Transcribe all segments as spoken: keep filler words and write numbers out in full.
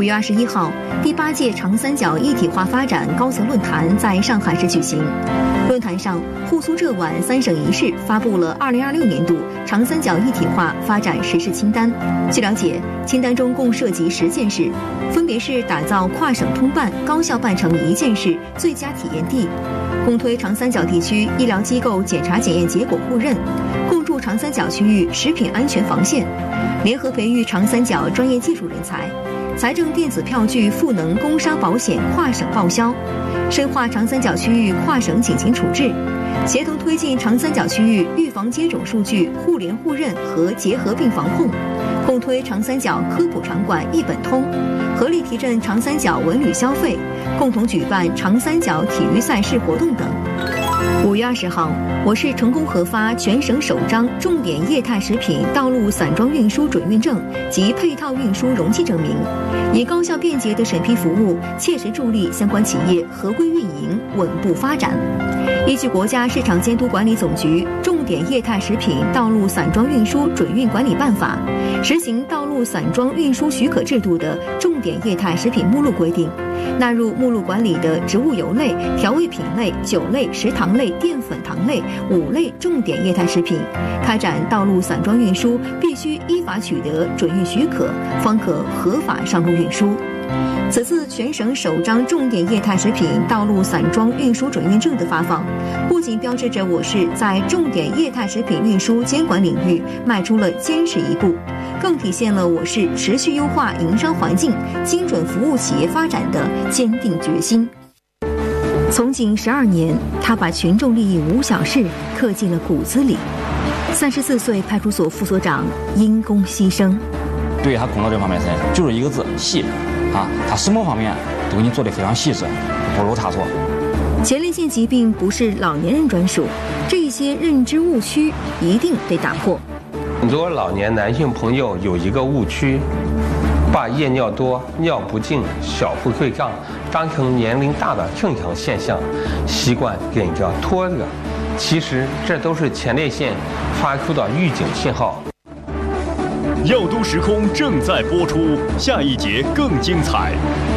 月二十一号，第八届长三角一体化发展高层论坛在上海市举行。论坛上，沪苏浙皖三省一市发布了二零二六年度长三角一体化发展实事清单。据了解，清单中共涉及十件事，分别是打造跨省通办、高效办成一件事最佳体验地，共推长三角地区医疗机构检查检验结果互认，共筑长三角区域食品安全防线，联合培育长三角专业技术人才，财政电子票据赋能工伤保险跨省报销，深化长三角区域跨省警情处置，协同推进长三角区域预防接种数据互联互认和结合并防控，共推长三角科普场馆一本通，合力提振长三角文旅消费，共同举办长三角体育赛事活动等。五月二十号，我市成功核发全省首张重点液态食品道路散装运输准运证及配套运输容器证明，以高效便捷的审批服务，切实助力相关企业合规运营、稳步发展。依据国家市场监督管理总局《重点液态食品道路散装运输准运管理办法》，实行道路散装运输许可制度的重点液态食品目录规定，纳入目录管理的植物油类、调味品类、酒类、食糖类、淀粉糖类五类重点液态食品，开展道路散装运输必须依法取得准运许可，方可合法上路运输。此次全省首张重点液态食品道路散装运输准运证的发放，不仅标志着我市在重点液态食品运输监管领域迈出了坚实一步，更体现了我市持续优化营商环境、精准服务企业发展的坚定决心。从警十二年，他把群众利益无小事刻进了骨子里。三十四岁派出所副所长因公牺牲。 对于他工作这方面就是一个字：细。啊，他什么方面都给你做得非常细致，不容差错。 前列腺疾病不是老年人专属，这一些认知误区一定得打破。 很多老年男性朋友有一个误区，把夜尿多、尿不尽、小腹溃胀当成年龄大的正常现象，习惯忍着拖着，其实这都是前列腺发出的预警信号。 耀都时空正在播出，下一节更精彩。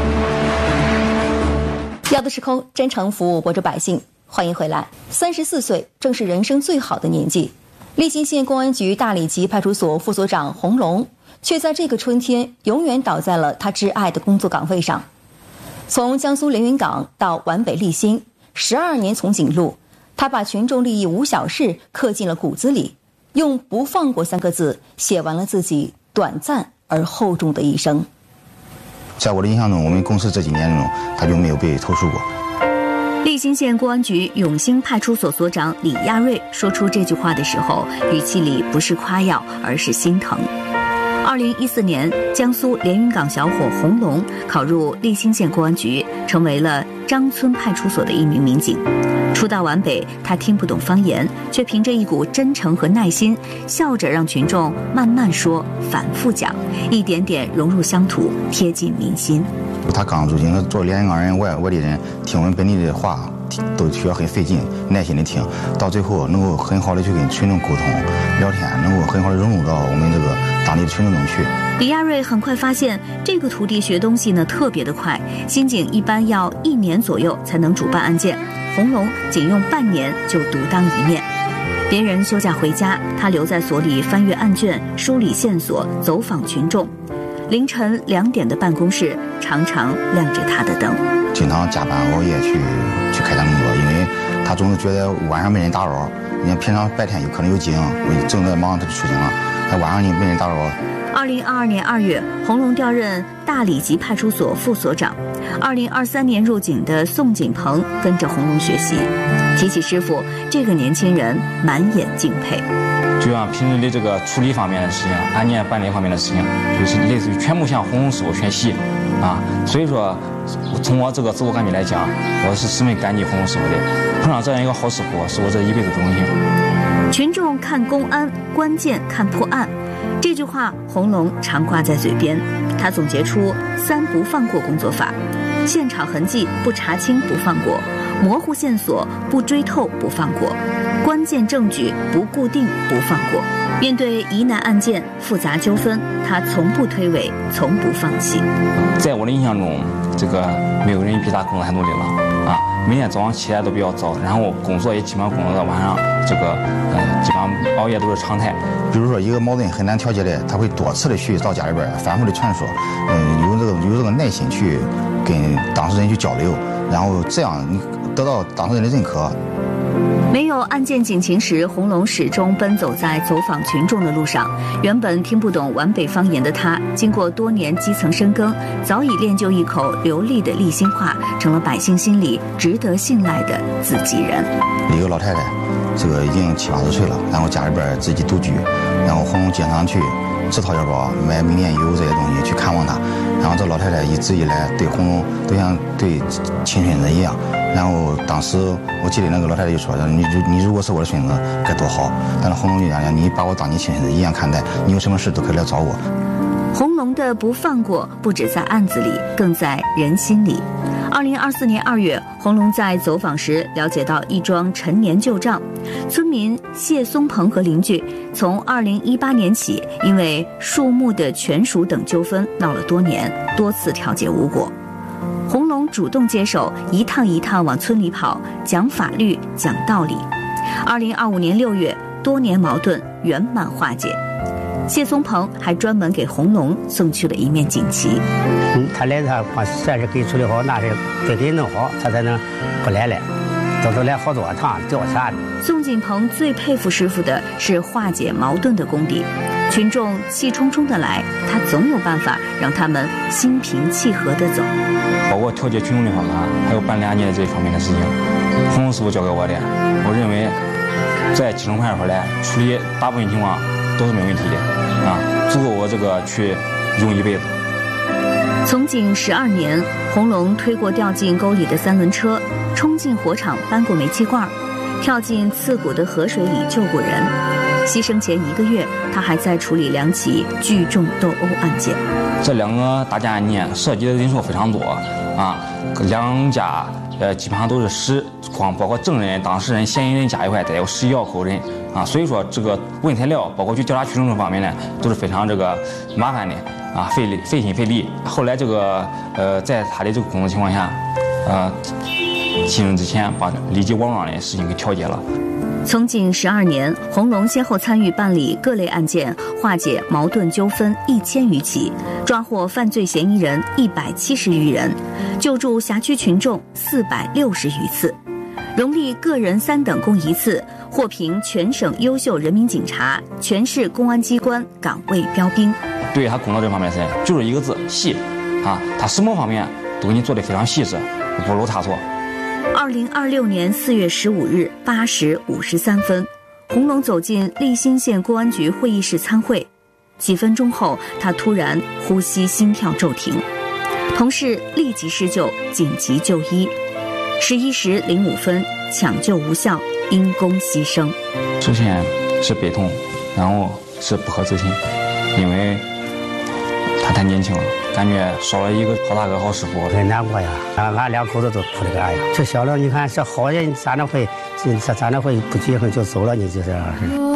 耀都时空真诚服务播州百姓，欢迎回来。三十四岁正是人生最好的年纪，利津县公安局大理集派出所副所长洪龙，却在这个春天永远倒在了他挚爱的工作岗位上。从江苏连云港到皖北利津，十二年从警路，他把群众利益无小事刻进了骨子里。用不放过三个字写完了自己短暂而厚重的一生。 在我的印象中，我们公司这几年中他就没有被投诉过。 利津县公安局永兴派出所所长李亚瑞说出这句话的时候，语气里不是夸耀，而是心疼。二零一四年，江苏连云港小伙洪龙考入利津县公安局，成为了张村派出所的一名民警。初到皖北，他听不懂方言，却凭着一股真诚和耐心，笑着让群众慢慢说、反复讲，一点点融入乡土，贴近民心。 他刚入京，做连云港人、外外地人，听我们本地的话都需要很费劲，耐心的听，到最后能够很好的去跟群众沟通、聊天，能够很好的融入到我们这个当地的群众中去。 李亚瑞很快发现，这个徒弟学东西呢特别的快，刑警一般要一年左右才能主办案件，洪龙仅用半年就独当一面。别人休假回家，他留在所里翻阅案卷、梳理线索、走访群众。凌晨两点的办公室常常亮着他的灯， 经常加班熬夜去去开展工作，因为他总是觉得晚上没人打扰。你看平常白天有可能有警，正在忙他就出警了，他晚上你没人打扰。 二零二二年二月，洪龙调任大理集派出所副所长。二零二三年入警的宋景鹏跟着洪龙学习。提起师傅，这个年轻人满眼敬佩。 就像平时的这个处理方面的事情、案件办理方面的事情，就是类似于全部向洪龙师傅学习啊。所以说，从我这个自我感觉来讲，我是十分感激洪龙师傅的。碰上这样一个好师傅，是我这一辈子的荣幸。 群众看公安，关键看破案。这句话洪龙常挂在嘴边。他总结出三不放过工作法：现场痕迹不查清不放过， 模糊线索不追透不放过，关键证据不固定不放过。面对疑难案件、复杂纠纷，他从不推诿，从不放弃。 在我的印象中，这个没有人比他工作还努力了啊！每天早上起来都比较早，然后工作也基本上工作到晚上，这个呃基本上熬夜都是常态。 比如说一个矛盾很难调解的，他会多次的去到家里边反复的劝说，嗯，有这个有这个耐心去跟当事人去交流，然后这样你得到当事人的认可。 没有案件警情时，洪龙始终奔走在走访群众的路上。原本听不懂皖北方言的他，经过多年基层深耕，早已练就一口流利的立新话，成了百姓心里值得信赖的自己人。 一个老太太，这个已经七八十岁了，然后家里边自己独居，然后洪龙经常去自掏腰包买明年油这些东西去看望她，然后这老太太一直以来对洪龙都像对亲孙子一样。然后当时我记得那个老太太就说：“你你如果是我的孙子该多好。”但是洪龙就讲：“你把我当你亲孙子一样看待，你有什么事都可以来找我。” 洪龙的不放过不止在案子里，更在人心里。二零二四年二月，洪龙在走访时了解到一桩陈年旧账，村民谢松鹏和邻居从二零一八年起，因为树木的权属等纠纷闹了多年，多次调解无果。洪龙主动接手，一趟一趟往村里跑，讲法律，讲道理。二零二五年六月，多年矛盾圆满化解。谢松鹏还专门给洪龙送去了一面锦旗。 嗯，他来他光算是给处理好，那是得给弄好，他才能不来了。到时候来好多趟调查的。 宋锦鹏最佩服师傅的是化解矛盾的功底。群众气冲冲的来，他总有办法让他们心平气和的走。 包括调解群众这方面，还有办理案件的这一方面的事情，洪龙师傅教给我的，我认为在基层派出所来处理大部分情况都是没问题的啊，足够我这个去用一辈子。 从警十二年，洪龙推过掉进沟里的三轮车，冲进火场搬过煤气罐，跳进刺骨的河水里救过人。牺牲前一个月，他还在处理两起聚众斗殴案件。 这两个打架案件涉及的人数非常多啊，两家呃基本上都是十，光包括证人、当事人、嫌疑人加一块，得有十一号口人啊。所以说这个问材料，包括去调查群众这方面呢，都是非常这个麻烦的啊，费力费心费力。后来这个呃，在他的这个工作情况下，呃，牺牲之前把立即网状的事情给调解了。 从警十二年，洪龙先后参与办理各类案件，化解矛盾纠纷一千余起，抓获犯罪嫌疑人一百七十余人，救助辖区群众四百六十余次，荣立个人三等功一次，获评全省优秀人民警察、全市公安机关岗位标兵。 对他工作这方面是就是一个字细啊，他什么方面都给你做得非常细致，不容差错。 二零二六年四月十五日八时五十三分，洪龙走进利辛县公安局会议室参会。几分钟后，他突然呼吸心跳骤停，同事立即施救，紧急就医。十一时零五分，抢救无效，因公牺牲。 首先是悲痛，然后是不可置信，因为他太年轻了，感觉少了一个好大哥好师傅， 很难过呀。俺俺两口子都哭得干呀。这小了，你看是好人，咋能会，咋咋能会不结婚就走了？你就这样式的。